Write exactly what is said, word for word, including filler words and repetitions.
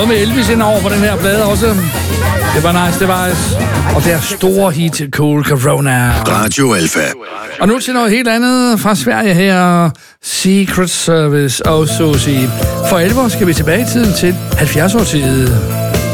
noget med Elvis ind over på den her plade også. Det var nice, det var nice. Og deres store hit, Cool Corona. Radio Alpha. Og nu til noget helt andet fra Sverige her. Secret Service og så sige. For alvor skal vi tilbage i tiden til halvfjerds-årtiet.